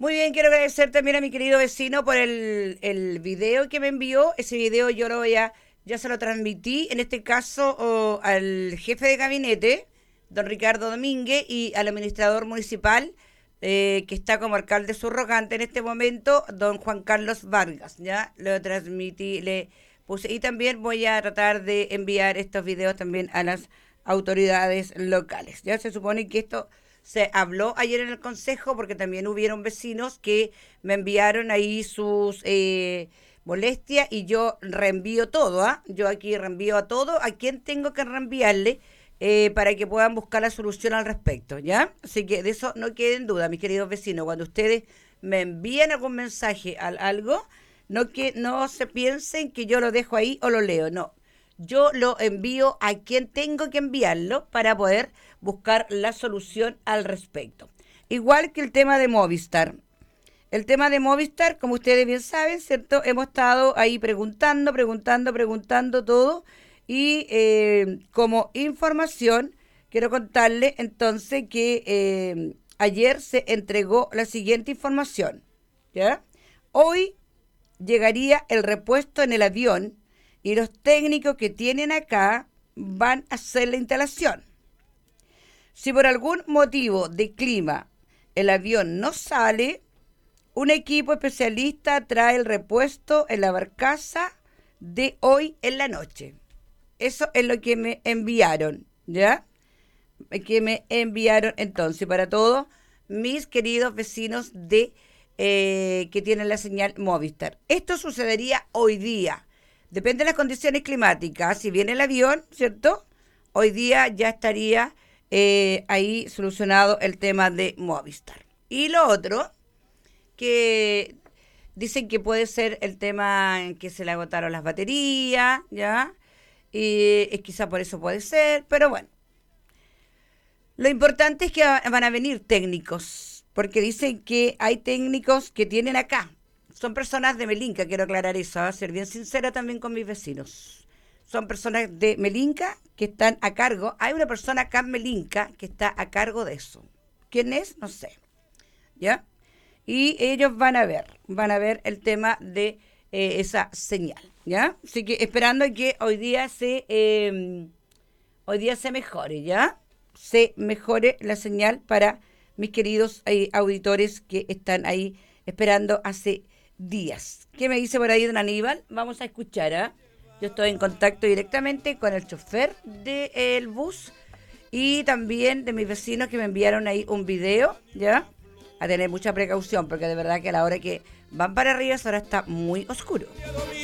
Muy bien, quiero agradecer también a mi querido vecino por el video que me envió. Ese video yo ya se lo transmití, en este caso al jefe de gabinete, don Ricardo Domínguez, y al administrador municipal, que está como alcalde subrogante en este momento, don Juan Carlos Vargas. Ya lo transmití, le puse, y también voy a tratar de enviar estos videos también a las autoridades locales. Ya se supone que esto se habló ayer en el consejo, porque también hubieron vecinos que me enviaron ahí sus molestias, y yo reenvío todo, ¿ah? Yo aquí reenvío a todo a quien tengo que reenviarle, para que puedan buscar la solución al respecto, ¿ya? Así que de eso no queden duda, mis queridos vecinos. Cuando ustedes me envíen algún mensaje algo, no se piensen que yo lo dejo ahí o lo leo, no. Yo lo envío a quien tengo que enviarlo para poder buscar la solución al respecto. Igual que el tema de Movistar. El tema de Movistar, como ustedes bien saben, ¿cierto? Hemos estado ahí preguntando todo. Y como información, quiero contarle entonces que ayer se entregó la siguiente información, ¿ya? Hoy llegaría el repuesto en el avión, y los técnicos que tienen acá van a hacer la instalación. Si por algún motivo de clima el avión no sale, un equipo especialista trae el repuesto en la barcaza de hoy en la noche. Eso es lo que me enviaron, ¿ya? Que me enviaron entonces para todos mis queridos vecinos de que tienen la señal Movistar. Esto sucedería hoy día. Depende de las condiciones climáticas. Si viene el avión, ¿cierto? Hoy día ya estaría ahí solucionado el tema de Movistar. Y lo otro, que dicen que puede ser el tema en que se le agotaron las baterías, ¿ya? Y quizá por eso puede ser, pero bueno. Lo importante es que van a venir técnicos, porque dicen que hay técnicos que tienen acá. Son personas de Melinca, quiero aclarar eso, a ser bien sincera también con mis vecinos. Son personas de Melinca que están a cargo. Hay una persona acá en Melinca que está a cargo de eso. ¿Quién es? No sé. ¿Ya? Y ellos van a ver el tema de esa señal, ¿ya? Así que esperando que hoy día se mejore, ¿ya? Se mejore la señal para mis queridos auditores que están ahí esperando hace días. ¿Qué me dice por ahí don Aníbal? Vamos a escuchar, ¿ah? Yo estoy en contacto directamente con el chofer del bus y también de mis vecinos que me enviaron ahí un video, ¿ya? A tener mucha precaución, porque de verdad que a la hora que van para arriba ahora está muy oscuro.